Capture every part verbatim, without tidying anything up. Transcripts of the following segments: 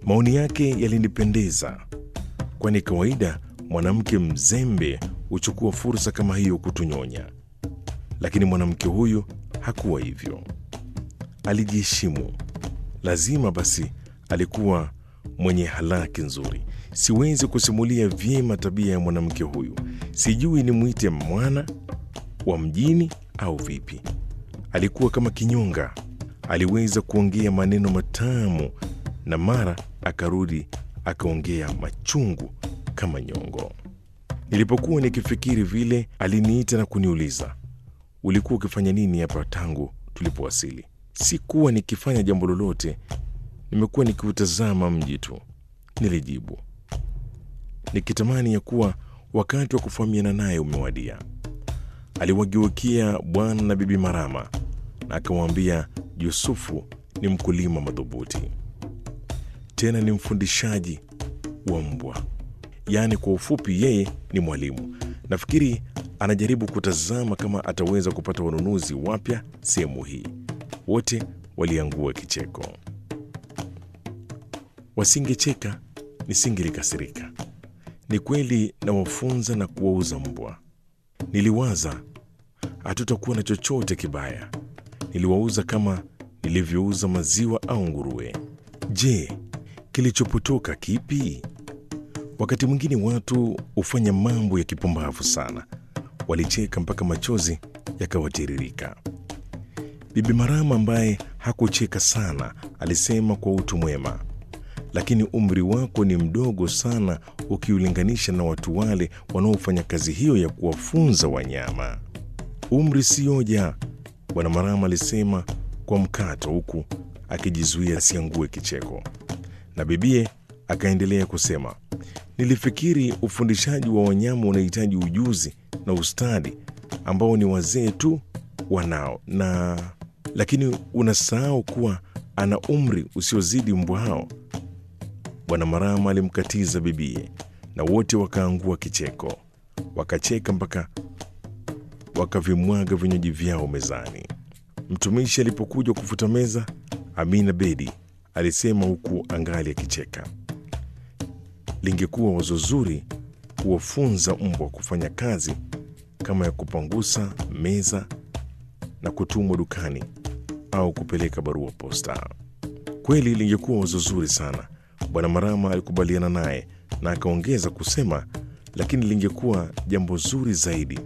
Maoni yake yalinipendeza, kwani kawaida mwanamke mzembe huchukua fursa kama hiyo kutunyonya. Lakini mwanamke huyu hakuwa hivyo. Alijiheshimu. Lazima basi alikuwa mwenye halaki nzuri. Siwezi kusimulia vyema tabia ya mwanamke huyu. Sijui nimwite mwana wa mjini au vipi. Alikuwa kama kinyonga. Aliweza kuongea maneno matamu na mara akarudi akaongea machungu kama nyongo. Nilipokuwa nikifikiri vile, aliniita na kuniuliza, ulikuwa ukifanya nini hapa tangu tulipowasili? Sikuwa nikifanya jambo lolote, nimekuwa nikiutazama mji tu, nilijibu, nikitamani ya kuwa wakati wa kufahamiana naye umewadia. Aliwageukia bwana na bibi Marama na akamwambia Yusufu ni mkulima madhubuti, tena ni mfundishaji wa mbwa. Yaani kwa ufupi yeye ni mwalimu. Nafikiri anajaribu kutazama kama ataweza kupata wanunuzi wapya sehemu hii. Wote waliangua kicheko. Wasingecheka nisingelikasirika. Ni kweli na wafunza na kuwauza mbwa. Niliwaza hatutakuwa na chochote kibaya. Niliwauza kama nilivyouza maziwa au nguruwe. Je, kilichopotoka kipi? Wakati mwingine watu hufanya mambo ya kipumbavu sana. Walicheka mpaka machozi yakawatiririka. Bibi Marama ambaye hakucheka sana alisema kwa utu mwema, lakini umri wako ni mdogo sana ukiulinganisha na watu wale wanaofanya kazi hiyo ya kuwafunza wanyama. Umri si hoja, Bwana Marama alisema kwa mkato, huku akijizuia asiangue kicheko. Na bibie akaendelea kusema, nilifikiri ufundishaji wa wanyama unahitaji ujuzi na ustadi ambao ni wazee tu wanao, na lakini unasahau kuwa ana umri usiozidi mbwa hao. Bwana Marama alimkatiza bibie na wote wakaangua kicheko. Wakacheka mpaka wakavimwaga vinywaji vyao mezani. Mtumishi alipokuja kufuta meza, Amina Bedi alisema huku angali akicheka, lingekuwa wazo zuri kuwafunza mbwa kufanya kazi kama ya kupangusa meza na kutumwa dukani au kupeleka barua posta. Kweli lingekuwa wazo zuri sana. Bwana Marama alikubaliana naye na akaongeza kusema, lakini lingekuwa jambo zuri zaidi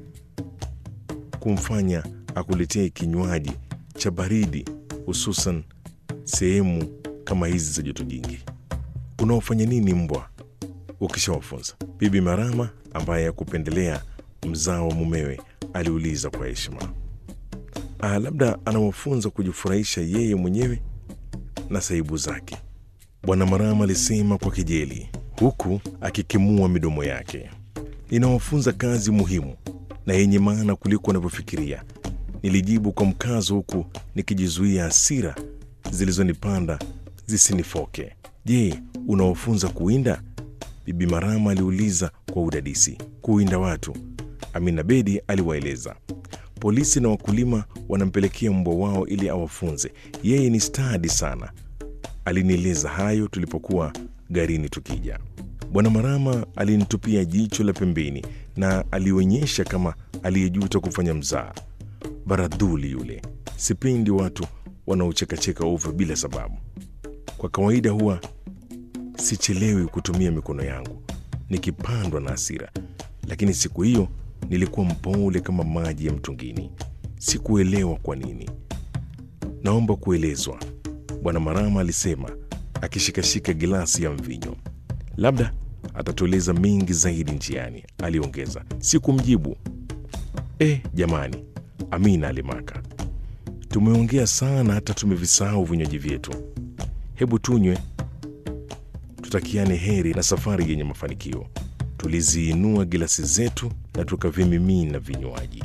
kumfanya akuletee kinywaji cha baridi, hususan sehemu kama hizi za joto jingi. Unaofanya nini mbwa ukishawafunza? Bibi Marama ambaye hakupendelea mzao wa mumewe aliuliza kwa heshima. Ah, labda anawafunza kujifurahisha yeye mwenyewe na saibu zake, Bwana Marama alisema kwa kejeli, huku akikimua midomo yake. Ninawafunza kazi muhimu na yenye maana kuliko wanavyofikiria, nilijibu kwa mkazo, huku nikijizuia hasira zilizonipanda zisinifoke. Je, unawafunza kuwinda? Bibi Marama aliuliza kwa udadisi. Kuwinda watu? Amina Bedi aliwaeleza. Polisi na wakulima wanampelekea mbwa wao ili awafunze. Yeye ni stadi sana. Alinieleza hayo tulipokuwa garini tukija. Bwana Marama alinitupia jicho la pembeni na alionyesha kama aliyejuta kufanya mzaa. Baradhuli yule. Sipendi watu wanaochekacheka ovyo bila sababu. Kwa kawaida huwa sichelewi kutumia mikono yangu nikipandwa na hasira, lakini siku hiyo nilikuwa mpole kama maji ya mtungini. Sikuelewa kwa nini. Naomba kuelezwa, Bwana Marama alisema akishikashika gilasi ya mvinyo. Labda atatueleza mengi zaidi njiani, aliongeza. Sikumjibu. Eh, jamani, Amina alimaka. Tumeongea sana hata tumevisahau vinywaji vyetu. Hebu tunywe, tutakiane heri na safari yenye mafanikio. Tuliziinua gilasi zetu na tukavimimina vinywaji.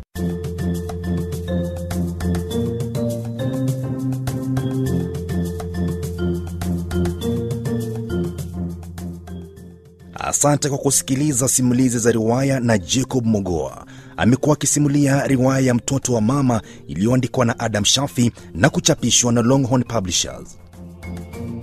Asante kwa kusikiliza simulizi za riwaya na Jacob Mogoa. Amekuwa akisimulia riwaya ya Mtoto wa Mama iliyoandikwa na Adam Shafi na kuchapishwa na Longhorn Publishers.